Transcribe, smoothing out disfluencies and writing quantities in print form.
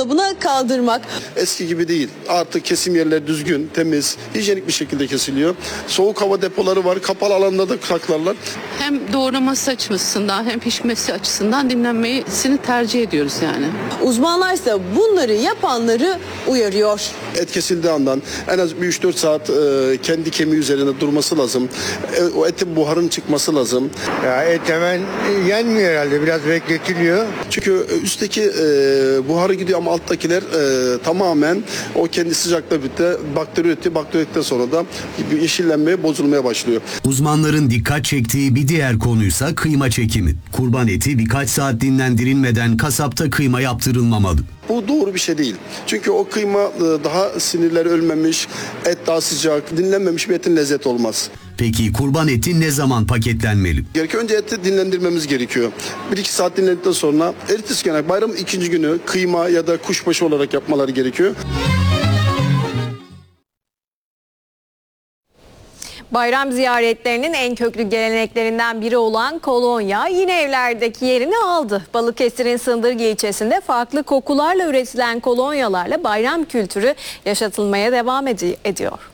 buzdolabına kaldırmak. Eski gibi değil. Artık kesim yerleri düzgün, temiz, hijyenik bir şekilde kesiliyor. Soğuk hava depoları var. Kapalı alanda da saklarlar. Hem doğraması açısından hem pişmesi açısından dinlenmesini tercih ediyoruz yani. Uzmanlar ise bunları yapanları uyarıyor. Et kesildiği andan en az 3-4 saat kendi kemiği üzerinde durması lazım. O etin buharın çıkması lazım. Ya et hemen yenmiyor herhalde, biraz bekletiliyor. Çünkü üstteki buharı gidiyor ama alttakiler tamamen o kendi sıcaklığı birlikte bakteri üretiyor. Bakteriden sonra da yeşillenmeye, bozulmaya başlıyor. Uzmanların dikkat çektiği bir diğer konuysa kıyma çekimi. Kurban eti birkaç saat dinlendirilmeden kasapta kıyma yaptırılmamalı. Bu doğru bir şey değil. Çünkü o kıyma daha sinirleri ölmemiş, et daha sıcak, dinlenmemiş bir etin lezzeti olmaz. Peki kurban eti ne zaman paketlenmeli? Gerekiyor. Önce eti dinlendirmemiz gerekiyor. 1-2 saat dinlendikten sonra ertesi gün bayramın ikinci günü kıyma ya da kuşbaşı olarak yapmaları gerekiyor. Bayram ziyaretlerinin en köklü geleneklerinden biri olan kolonya yine evlerdeki yerini aldı. Balıkesir'in Sındırgı ilçesinde farklı kokularla üretilen kolonyalarla bayram kültürü yaşatılmaya devam ediyor.